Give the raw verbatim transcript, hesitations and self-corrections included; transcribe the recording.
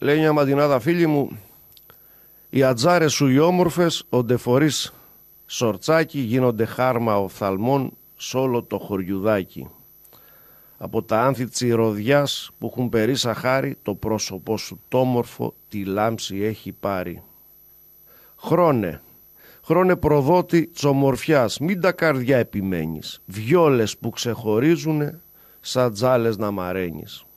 Λέει μια μαντινάδα φίλη μου, οι ατζάρες σου οι όμορφες, οντεφορείς σορτσάκι, γίνονται χάρμα οφθαλμών σ' όλο το χωριουδάκι. Από τα άνθη τσιροδιάς που έχουν περίσα χάρη, το πρόσωπό σου τόμορφο τη λάμψη έχει πάρει. Χρόνε, χρόνε προδότη τσομορφιάς, μην τα καρδιά επιμένεις, βιόλες που ξεχωρίζουνε σαν τζάλες να μαραίνεις.